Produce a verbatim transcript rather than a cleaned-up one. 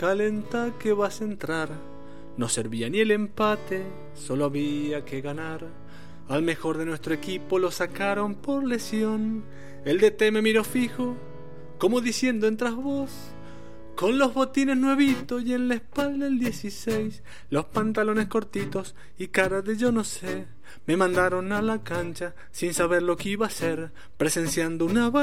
calenta que vas a entrar. No servía ni el empate, solo había que ganar. Al mejor de nuestro equipo lo sacaron por lesión. El D T me miró fijo, como diciendo entras vos. Con los botines nuevitos y en la espalda el dieciséis, los pantalones cortitos y cara de yo no sé. Me mandaron a la cancha sin saber lo que iba a hacer, presenciando una